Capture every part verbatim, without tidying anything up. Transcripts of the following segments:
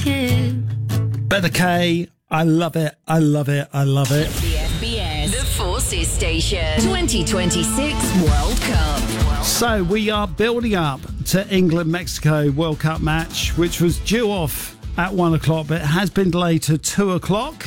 Better K, I love it, I love it, I love it. The F B S, the Forces Station, twenty twenty-six World Cup. So we are building up to England-Mexico World Cup match, which was due off at one o'clock, but it has been delayed to two o'clock.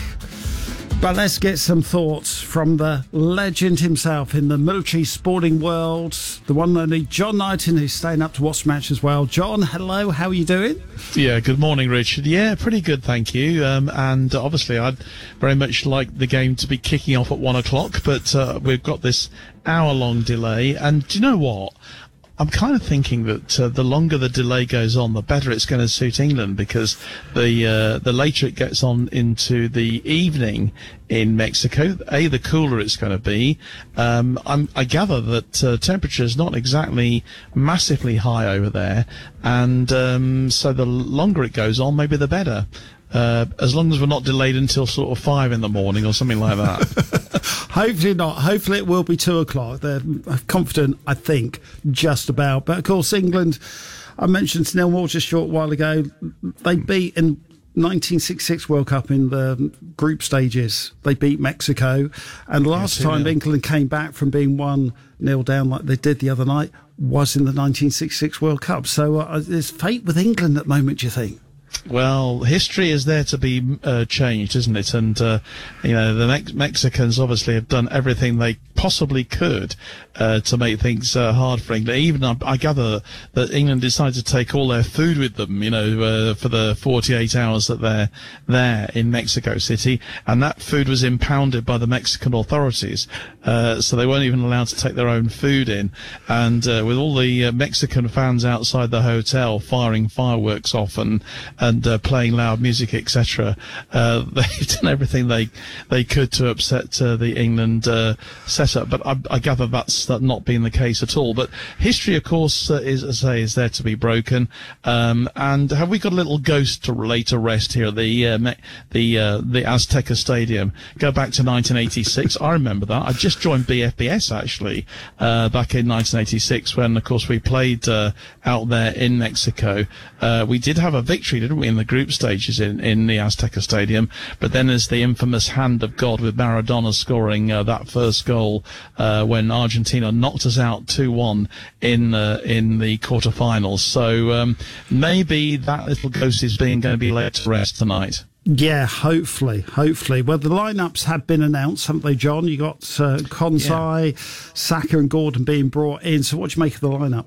But let's get some thoughts from the legend himself in the military sporting world, the one and only John Knighton, who's staying up to watch the match as well. John, hello, how are you doing? Yeah, good morning, Richard. Yeah, pretty good, thank you. Um, and obviously, I'd very much like the game to be kicking off at one o'clock, but uh, we've got this hour-long delay. And do you know what? I'm kind of thinking that uh, the longer the delay goes on, the better it's going to suit England, because the uh, the later it gets on into the evening in Mexico, A, the cooler it's going to be. Um, I'm, I gather that uh, temperature is not exactly massively high over there, and um, so the longer it goes on, maybe the better. Uh, as long as we're not delayed until sort of five in the morning or something like that. Hopefully not. Hopefully it will be two o'clock. They're confident, I think, just about. But of course, England, I mentioned to Neil Moore just a short while ago, they beat in nineteen sixty-six World Cup in the group stages. They beat Mexico. And last yeah, time yeah. England came back from being one nil down like they did the other night was in the nineteen sixty-six World Cup. So uh, there's fate with England at the moment, do you think? Well, history is there to be uh, changed, isn't it? And, uh, you know, the Mex- Mexicans obviously have done everything they possibly could uh, to make things uh, hard for England. Even, I, I gather that England decided to take all their food with them, you know, uh, for the forty-eight hours that they're there in Mexico City. And that food was impounded by the Mexican authorities. Uh, so they weren't even allowed to take their own food in. And uh, with all the uh, Mexican fans outside the hotel firing fireworks off and and uh, playing loud music, et cetera. Uh, they've done everything they they could to upset uh, the England uh, setup, but I, I gather that's not been the case at all. But history, of course, uh, is, as I say, is there to be broken. Um, and have we got a little ghost to lay to rest here at the uh, me- the uh, the Azteca Stadium? Go back to nineteen eighty-six. I remember that. I just joined B F B S actually uh, back in nineteen eighty-six when, of course, we played uh, out there in Mexico. Uh, we did have a victory, didn't we, in the group stages in, in the Azteca Stadium, but then there's the infamous hand of God with Maradona scoring uh, that first goal uh, when Argentina knocked us out two one in uh, in the quarterfinals. So um, maybe that little ghost is being going to be laid to rest tonight. Yeah, hopefully, hopefully. Well, the lineups have been announced, haven't they, John? You got uh, Konsai, yeah. Saka and Gordon being brought in. So what do you make of the lineup?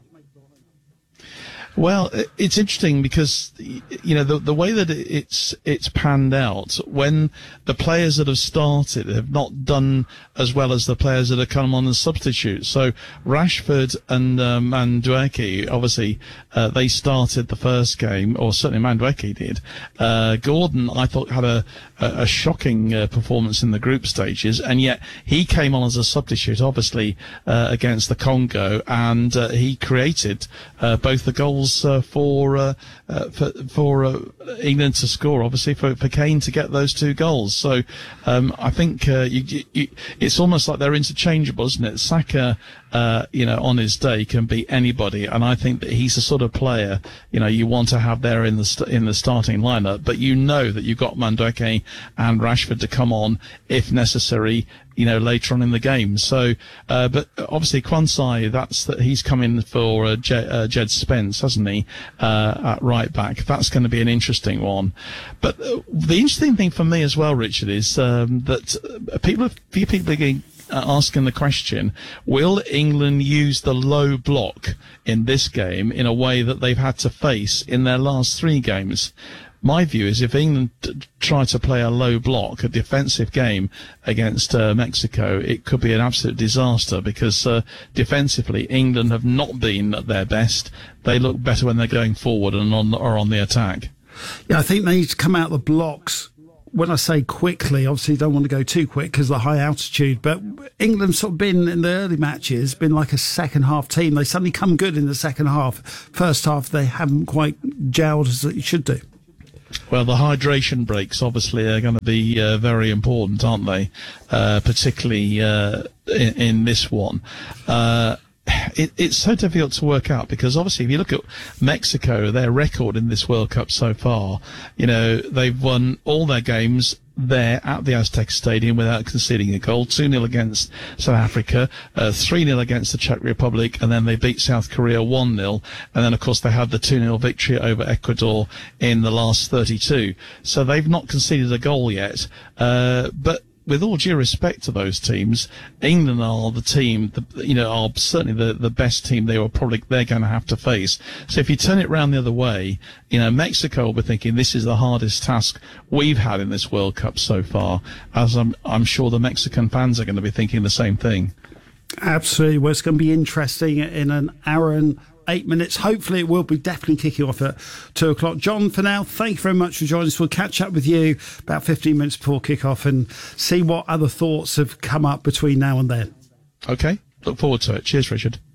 Well, it's interesting because, you know, the the way that it's it's panned out, when the players that have started have not done as well as the players that have come on as substitutes. So Rashford and uh, Madueke, obviously, uh, they started the first game, or certainly Madueke did. Uh, Gordon, I thought, had a, a, a shocking uh, performance in the group stages, and yet he came on as a substitute, obviously, uh, against the Congo, and uh, he created uh, both the goals Uh, for uh, uh, for, for uh, England to score, obviously for, for Kane to get those two goals. So um, I think uh, you, you, it's almost like they're interchangeable, isn't it? Saka, uh, you know, on his day can beat anybody, and I think that he's the sort of player, you know, you want to have there in the st- in the starting lineup. But you know that you've got Madueke and Rashford to come on if necessary, you know, later on in the game. So, uh, but obviously Konsai, that's that he's come in for uh, Jed, uh, Jed Spence, hasn't he, uh, at right back. That's going to be an interesting one. But uh, the interesting thing for me as well, Richard, is um, that uh, people, few people are getting, uh, asking the question, will England use the low block in this game in a way that they've had to face in their last three games? My view is if England t- try to play a low block, a defensive game against uh, Mexico, it could be an absolute disaster because uh, defensively England have not been at their best. They look better when they're going forward and on or on the attack. Yeah, I think they need to come out of the blocks. When I say quickly, obviously you don't want to go too quick because of the high altitude, but England's sort of been, in the early matches, been like a second half team. They suddenly come good in the second half. First half, they haven't quite gelled as they should do. Well, the hydration breaks obviously are going to be uh, very important, aren't they? Uh, particularly uh, in, in this one. Uh, it, it's so difficult to work out because obviously if you look at Mexico, their record in this World Cup so far, you know, they've won all their games there at the Aztec Stadium without conceding a goal, two nil against South Africa, uh, three nil against the Czech Republic, and then they beat South Korea one nil, and then of course they had the two nil victory over Ecuador in the last thirty-two. So they've not conceded a goal yet, uh, but with all due respect to those teams, England are the team, the, you know, are certainly the, the best team they were probably, they're going to have to face. So if you turn it round the other way, you know, Mexico will be thinking this is the hardest task we've had in this World Cup so far, as I'm, I'm sure the Mexican fans are going to be thinking the same thing. Absolutely. Well, it's going to be interesting in an hour and eight minutes. Hopefully it will be definitely kicking off at two o'clock. John, for now, thank you very much for joining us. We'll catch up with you about fifteen minutes before kick-off and see what other thoughts have come up between now and then. Okay. Look forward to it. Cheers, Richard.